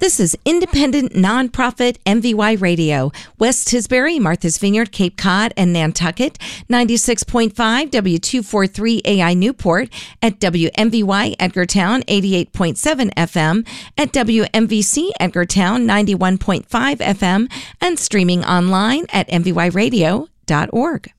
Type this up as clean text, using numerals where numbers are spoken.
This is independent nonprofit MVY Radio, West Tisbury, Martha's Vineyard, Cape Cod, and Nantucket, 96.5 W243 AI Newport, at WMVY Edgartown, 88.7 FM, at WMVC Edgartown, 91.5 FM, and streaming online at mvyradio.org.